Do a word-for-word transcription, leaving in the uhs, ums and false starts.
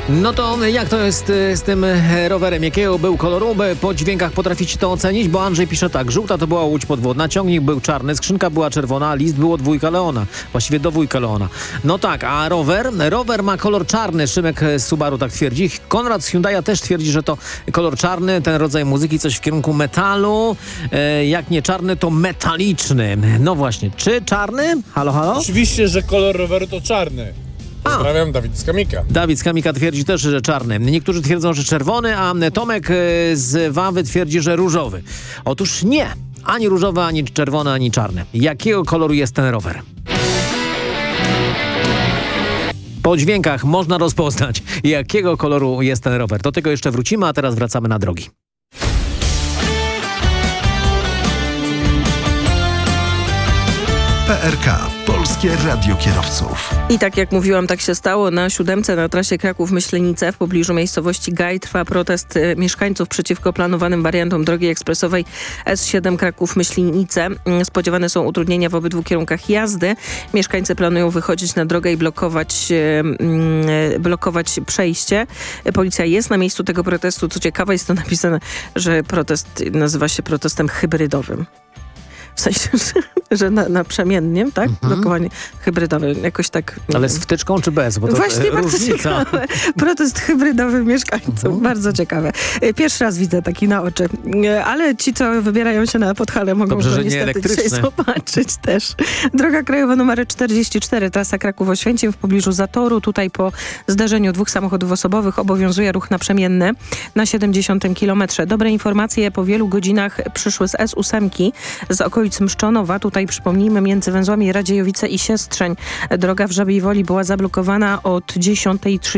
No to jak to jest z tym rowerem? Jakiego był koloru? Po dźwiękach potraficie to ocenić? Bo Andrzej pisze tak. Żółta to była łódź podwodna, ciągnik był czarny, skrzynka była czerwona, a list było dwójka Leona. Właściwie do wujka Leona. No tak, a rower? Rower ma kolor czarny. Szymek z Subaru tak twierdzi. Konrad z Hyundai'a też twierdzi, że to kolor czarny. Ten rodzaj muzyki coś w kierunku metalu. E, jak nie czarny, to metaliczny. No właśnie. Czy czarny? Halo, halo? Oczywiście, że kolor roweru to czarny. Pozdrawiam, Dawid z Kamika. Dawid z Kamika twierdzi też, że czarny. Niektórzy twierdzą, że czerwony, a Tomek z Wawy twierdzi, że różowy. Otóż nie. Ani różowy, ani czerwony, ani czarny. Jakiego koloru jest ten rower? Po dźwiękach można rozpoznać, jakiego koloru jest ten rower. Do tego jeszcze wrócimy, a teraz wracamy na drogi. P R K. Polskie Radio Kierowców. I tak jak mówiłam, tak się stało. Na siódemce na trasie Kraków-Myślenice w pobliżu miejscowości Gaj trwa protest e, mieszkańców przeciwko planowanym wariantom drogi ekspresowej S siedem Kraków-Myślenice. Spodziewane są utrudnienia w obydwu kierunkach jazdy. Mieszkańcy planują wychodzić na drogę i blokować, e, e, blokować przejście. Policja jest na miejscu tego protestu. Co ciekawe, jest to napisane, że protest nazywa się protestem hybrydowym. W sensie, że, że na, naprzemiennie, tak? Mhm. Blokowanie hybrydowe, jakoś tak. Ale z wtyczką czy bez? Bo to właśnie bardzo różnica. ciekawe. Protest hybrydowy mieszkańców, mhm. bardzo ciekawe. Pierwszy raz widzę taki na oczy. Ale ci, co wybierają się na Podhale, mogą Dobrze, to że nie niestety dzisiaj elektryczne. zobaczyć też. Droga krajowa numer czterdzieści cztery, trasa Kraków-Oświęcim w pobliżu Zatoru. Tutaj po zdarzeniu dwóch samochodów osobowych obowiązuje ruch naprzemienny na siedemdziesiątym kilometrze. Dobre informacje po wielu godzinach przyszły z S osiem z okolic Mszczonowa. Tutaj przypomnijmy, między węzłami Radziejowice i Siestrzeń droga w Żabiej Woli była zablokowana od dziesiątej trzydzieści.